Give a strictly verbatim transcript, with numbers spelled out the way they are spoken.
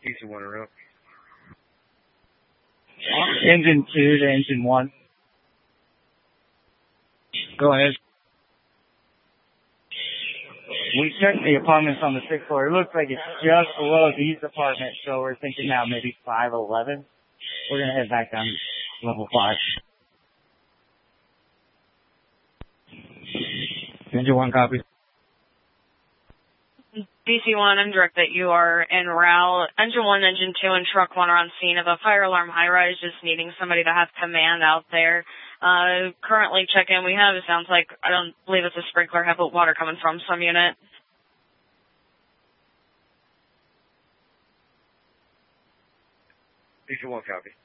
D C one around. Engine two to engine one. Go ahead. We checked the apartments on the sixth floor. It looks like it's just below these apartments, so we're thinking now maybe five eleven. We're going to head back down to level five. Engine one copy. D C one, I'm direct that you are en route. Engine one, engine two, and truck one are on scene of a fire alarm high-rise, just needing somebody to have command out there. Uh, currently check-in we have, it sounds like, I don't believe it's a sprinkler, have water coming from some unit. D C one copy.